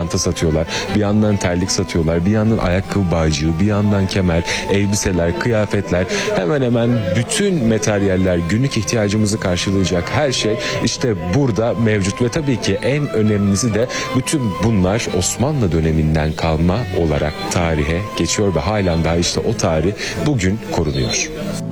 çanta satıyorlar, bir yandan terlik satıyorlar, bir yandan ayakkabı bağcığı, bir yandan kemer, elbiseler, kıyafetler, hemen hemen bütün materyaller, günlük ihtiyacımızı karşılayacak her şey işte burada mevcut ve tabii ki en önemlisi de bütün bunlar Osmanlı döneminden kalma olarak tarihe geçiyor ve halen daha işte o tarih bugün korunuyor.